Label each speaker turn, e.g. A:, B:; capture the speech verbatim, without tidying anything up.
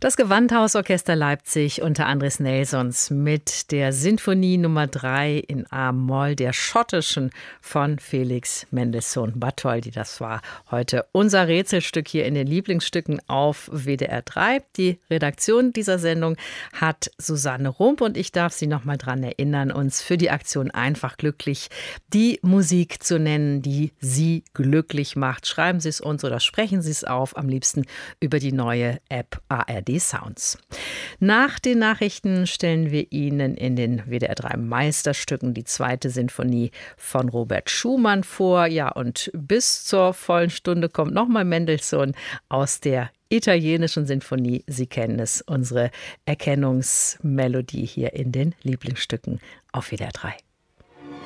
A: Das Gewandhausorchester Leipzig unter Andres Nelsons mit der Sinfonie Nummer drei in A-Moll, der schottischen von Felix Mendelssohn Bartholdy. Das war heute unser Rätselstück hier in den Lieblingsstücken auf W D R drei. Die Redaktion dieser Sendung hat Susanne Rump und ich darf Sie noch mal dran erinnern, uns für die Aktion Einfach glücklich die Musik zu nennen, die Sie glücklich macht. Schreiben Sie es uns oder sprechen Sie es auf, am liebsten über die neue App A R D Sounds. Nach den Nachrichten stellen wir Ihnen in den W D R drei Meisterstücken die zweite Sinfonie von Robert Schumann vor. Ja, und bis zur vollen Stunde kommt nochmal Mendelssohn aus der italienischen Sinfonie. Sie kennen es, unsere Erkennungsmelodie hier in den Lieblingsstücken auf W D R drei.